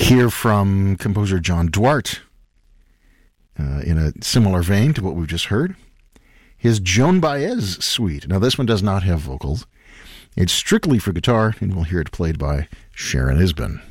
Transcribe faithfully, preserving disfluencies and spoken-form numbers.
hear from composer John Duarte uh, in a similar vein to what we've just heard. His Joan Baez suite. Now, this one does not have vocals. It's strictly for guitar, and we'll hear it played by Sharon Isbin.